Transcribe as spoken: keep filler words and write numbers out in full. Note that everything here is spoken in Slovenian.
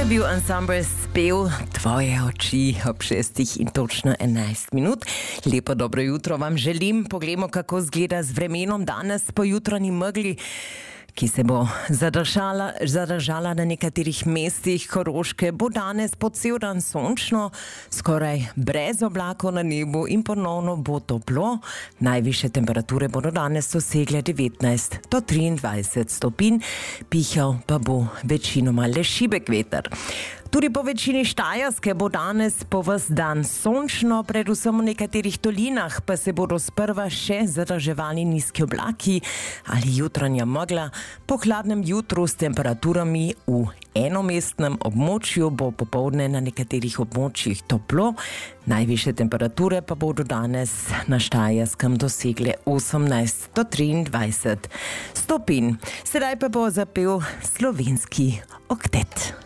je bil ansambl Spev Tvoje oči ob šestih in točno enajst minut. Lepo dobro jutro vam želim. Poglejmo, kako zgleda z vremenom danes po jutranji megli, ki se bo zadržala, zadržala na nekaterih mestih Koroške. Bo danes po cel dan sončno, skoraj brez oblakov na nebu in ponovno bo toplo. Najvišje temperature bodo danes dosegle devetnajst do triindvajset stopinj, pihal pa bo večinoma le šibek veter. Tudi po večini Štajerske bo danes po ves dan sončno, predvsem v nekaterih dolinah pa se bodo sprva še zadrževali nizki oblaki ali jutranja megla. Po hladnem jutru s temperaturami v enomestnem območju bo popoldne na nekaterih območjih toplo. Najvišje temperature pa bodo danes na Štajerskem dosegle osemnajst do triindvajset stopinj. Sedaj pa bo zapel slovenski oktet.